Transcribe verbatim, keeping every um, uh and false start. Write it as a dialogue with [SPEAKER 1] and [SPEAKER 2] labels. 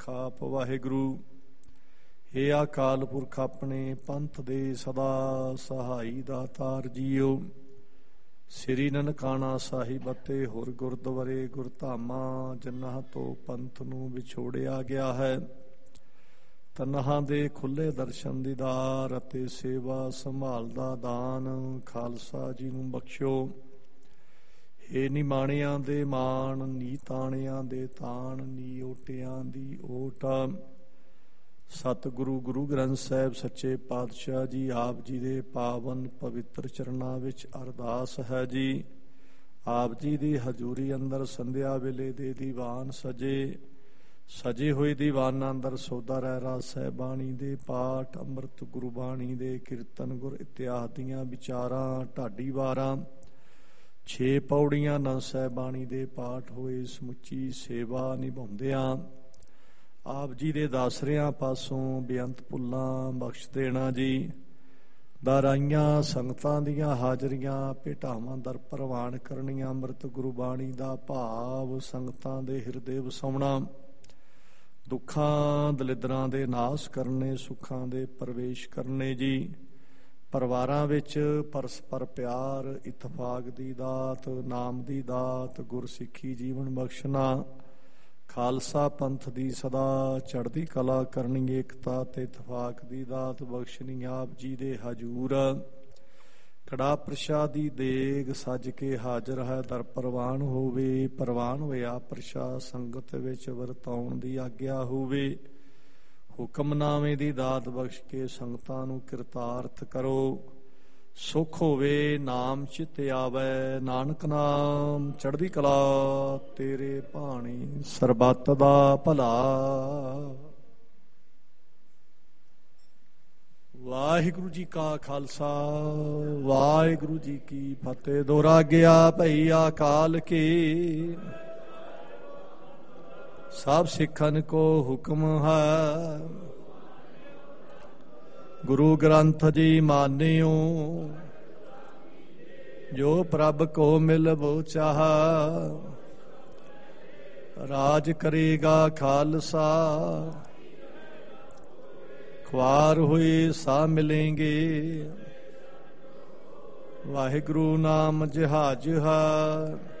[SPEAKER 1] ਖਾਪ ਵਾਹਿਗੁਰੂ। ਹੇ ਅਕਾਲ ਪੁਰਖ ਆਪਣੇ ਪੰਥ ਦੇ ਸਦਾ ਸਹਾਈ ਦਾਤਾਰ ਜੀਓ। ਸ੍ਰੀ ਨਨਕਾਣਾ ਸਾਹਿਬ ਅਤੇ ਹੋਰ ਗੁਰਦੁਆਰੇ ਗੁਰਧਾਮਾਂ ਜਿਨ੍ਹਾਂ ਤੋਂ ਪੰਥ ਨੂੰ ਵਿਛੋੜਿਆ ਗਿਆ ਹੈ, ਤਨਹਾਂ ਦੇ ਖੁੱਲ੍ਹੇ ਦਰਸ਼ਨ ਦੀਦਾਰ ਅਤੇ ਸੇਵਾ ਸੰਭਾਲ ਦਾ ਦਾਨ ਖਾਲਸਾ ਜੀ ਨੂੰ ਬਖਸ਼ੋ। ਹੇ ਨਿਮਾਣਿਆਂ ਦੇ ਮਾਣ, ਨੀ ਤਾਣਿਆਂ ਦੇ ਤਾਣ, ਨੀ ਓਟਿਆਂ ਦੀ ਓਟ। ਸਤਿਗੁਰੂ ਗੁਰੂ ਗ੍ਰੰਥ ਸਾਹਿਬ ਸੱਚੇ ਪਾਤਸ਼ਾਹ ਜੀ ਆਪ ਜੀ ਦੇ ਪਾਵਨ ਪਵਿੱਤਰ ਚਰਨਾਂ ਵਿੱਚ ਅਰਦਾਸ ਹੈ ਜੀ। ਆਪ ਜੀ ਦੀ ਹਜ਼ੂਰੀ ਅੰਦਰ ਸੰਧਿਆ ਵੇਲੇ ਦੇ ਦੀਵਾਨ ਸਜੇ ਸਜੇ ਹੋਏ ਦੀਵਾਨਾਂ ਅੰਦਰ ਸੋਦਾ ਰਹਿਰਾ ਸਾਹਿਬਾਣੀ ਦੇ ਪਾਠ, ਅੰਮ੍ਰਿਤ ਗੁਰਬਾਣੀ ਦੇ ਕੀਰਤਨ, ਗੁਰ ਇਤਿਹਾਸ ਦੀਆਂ ਵਿਚਾਰਾਂ, ਢਾਡੀ ਵਾਰਾਂ, ਛੇ ਪੌੜੀਆਂ ਨੰਦ ਸਾਹਿਬਾਣੀ ਦੇ ਪਾਠ ਹੋਏ। ਸਮੁੱਚੀ ਸੇਵਾ ਨਿਭਾਉਂਦਿਆਂ ਆਪ ਜੀ ਦੇ ਦਾਸਰਿਆਂ ਪਾਸੋਂ ਬੇਅੰਤ ਭੁੱਲਾਂ ਬਖਸ਼ ਦੇਣਾ ਜੀ। ਦਾਰਾਈਆਂ ਸੰਗਤਾਂ ਦੀਆਂ ਹਾਜ਼ਰੀਆਂ ਭੇਟਾਵਾਂ ਦਰ ਪ੍ਰਵਾਨ ਕਰਨੀਆਂ। ਅੰਮ੍ਰਿਤ ਗੁਰਬਾਣੀ ਦਾ ਭਾਵ ਸੰਗਤਾਂ ਦੇ ਹਿਰਦੇ ਵਸਾਉਣਾ। ਦੁੱਖਾਂ ਦਲਿੱਦਰਾਂ ਦੇ ਨਾਸ ਕਰਨੇ, ਸੁੱਖਾਂ ਦੇ ਪ੍ਰਵੇਸ਼ ਕਰਨੇ ਜੀ। ਪਰਿਵਾਰਾਂ ਵਿੱਚ ਪਰਸਪਰ ਪਿਆਰ, ਇਤਫਾਕ ਦੀ ਦਾਤ, ਨਾਮ ਦੀ ਦਾਤ, ਗੁਰਸਿੱਖੀ ਜੀਵਨ ਬਖਸ਼ਣਾ। ਖਾਲਸਾ ਪੰਥ ਦੀ ਸਦਾ ਚੜ੍ਹਦੀ ਕਲਾ ਕਰਨੀ, ਏਕਤਾ ਤੇ ਇਤਫਾਕ ਦੀ ਦਾਤ ਬਖਸ਼ਣੀ। ਆਪ ਜੀ ਦੇ ਹਜ਼ੂਰ ਕੜਾ ਪ੍ਰਸ਼ਾਦੀ ਦੇਗ ਸੱਜ ਕੇ ਹਾਜ਼ਰ ਹੈ, ਦਰ ਪ੍ਰਵਾਨ ਹੋਵੇ। ਪ੍ਰਵਾਨ ਹੋਇਆ ਪ੍ਰਸ਼ਾਦ ਸੰਗਤ ਵਿੱਚ ਵਰਤਾਉਣ ਦੀ ਆਗਿਆ ਹੋਵੇ। ਹੁਕਮਨਾਮੇ ਦੀ ਦਾਤ ਬਖਸ਼ ਕੇ ਸੰਗਤਾਂ ਨੂੰ ਕਿਰਤਾਰਥ ਕਰੋ। ਸੁਖ ਹੋਵੇ ਨਾਮ ਚਿਤ ਆਵੈ, ਨਾਨਕ ਨਾਮ ਚੜ੍ਹਦੀ ਕਲਾ ਤੇਰੇ ਭਾਣੀ, ਸਰਬੱਤ ਦਾ ਭਲਾ। ਵਾਹਿਗੁਰੂ ਜੀ ਕਾ ਖਾਲਸਾ, ਵਾਹਿਗੁਰੂ ਜੀ ਕੀ ਫਤਿਹ। ਦੁਰਾਗਿਆ ਭਈ ਅਕਾਲ ਕੀ, ਸਭ ਸਿੱਖਨ ਕੋ ਹੁਕਮ ਹੈ। ਗੁਰੂ ਗ੍ਰੰਥ ਜੀ ਮਾਨਿਓ, ਜੋ ਪ੍ਰਭ ਕੋ ਮਿਲਬੋ ਚਾਹ। ਰਾਜ ਕਰੇਗਾ ਖਾਲਸਾ, ਖੁਆਰ ਹੋਏ ਸਾ ਮਿਲੇਂਗੇ। ਵਾਹਿਗੁਰੂ ਨਾਮ ਜਹਾਜ ਹੈ,